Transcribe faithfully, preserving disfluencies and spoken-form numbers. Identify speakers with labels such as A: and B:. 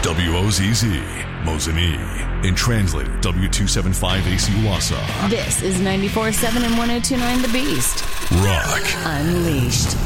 A: W O Z Z, Mosinee. And translator W two seventy-five A C Wausau.
B: This is ninety-four point seven and one oh two point nine The Beast.
A: Rock
B: Unleashed.